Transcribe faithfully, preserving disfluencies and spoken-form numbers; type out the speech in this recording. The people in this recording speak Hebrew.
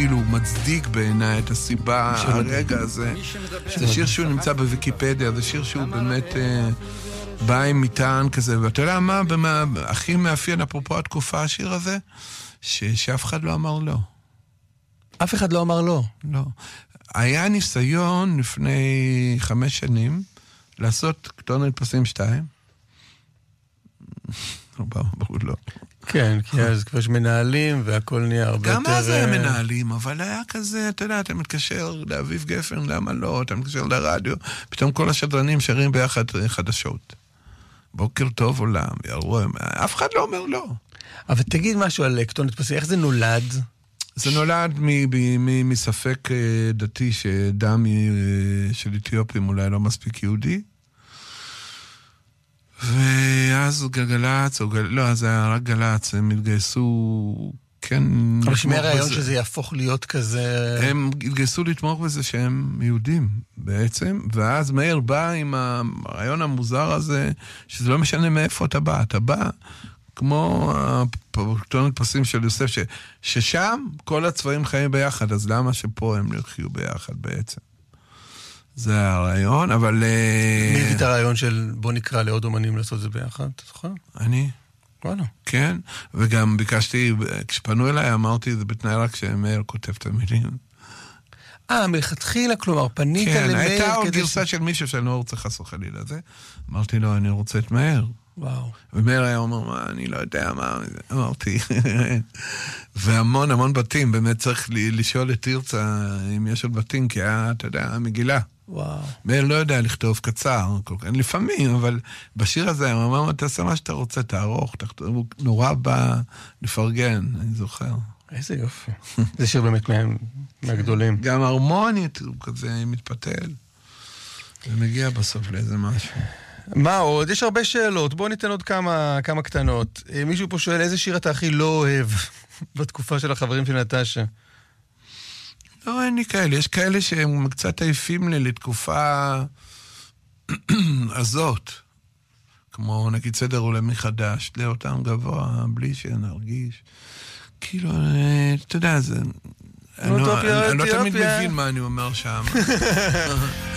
כאילו מצדיק בעיניי את הסיבה, הרגע הזה. זה שיר שהוא נמצא בוויקיפדיה, זה שיר שהוא באמת בא עם מטען כזה, ואתה יודע מה, הכי מאפיין אפרופו התקופה השיר הזה, שאף אחד לא אמר לא. אף אחד לא אמר לא? לא. היה ניסיון לפני חמש שנים לעשות כתון נדפסים שתיים. ברור לא. כן, כי אז כבר מנהלים והכל נהיה הרבה יותר... גם אז היה מנהלים, אבל היה כזה, אתה יודע, אתה מתקשר לאביב גפן, למה לא? אתה מתקשר לרדיו, פתאום כל השדרנים שרים ביחד חדשות. בוקר טוב עולם, אף אחד לא אומר לא. אבל תגיד משהו על כתון נדפסים, איך זה נולד? זה נולד מספק דתי שדם של אתיופים אולי לא מספיק יהודי, ואז גלגלץ, או גל... לא, אז היה רק גלץ, הם התגייסו, כן... אבל שמי הרעיון בזה... שזה יהפוך להיות כזה... הם התגייסו לתמוך בזה שהם יהודים בעצם, ואז מאיר בא עם הרעיון המוזר הזה, שזה לא משנה מאיפה אתה בא, אתה בא כמו הכתון נדפסים של יוסף, ש... ששם כל הצבעים חיים ביחד, אז למה שפה הם לא יחיו ביחד בעצם? זה הרעיון, אבל... מי הביא את הרעיון של בוא נקרא לעוד אומנים לעשות זה ביחד, אתה זוכר? אני. וואלה. כן, וגם ביקשתי, כשפנו אליי אמרתי, זה בתנאי רק שמאיר כותב את המילים. אה, מלכתחילה, כלומר, פנית למאיר. כן, למאיר הייתה עוד גרסה של מישהו שאני לא רוצה חס וחלילה לזה. אמרתי לו, אני רוצה את מאיר. וואו. ומאיר היה אומר, מה, אני לא יודע מה, אמרתי. והמון המון בתים, באמת צריך לשאול את תרצה אם יש עוד בתים, כי היה, אתה יודע, מגילה. וואו. מאיר לא יודע לכתוב קצר, לפעמים, אבל בשיר הזה, הוא אמר, תעשה מה שאתה רוצה, תערוך, הוא נורא בא לפרגן, אני זוכר. איזה יופי. זה שיר באמת מהגדולים. גם הרמונית, הוא כזה מתפתל, ומגיע בסוף לאיזה משהו. מה עוד? יש הרבה שאלות, בואו ניתן עוד כמה, כמה קטנות. מישהו פה שואל, איזה שיר אתה הכי לא אוהב בתקופה של החברים של נטשה? לא, אין לי כאלה. יש כאלה שהם קצת עייפים לי לתקופה הזאת. כמו נגיד סדר עולמי מחדש, לאותם גבוה, בלי שנרגיש. כאילו, אתה יודע, זה... אני לא תמיד מבין מה אני אומר שם.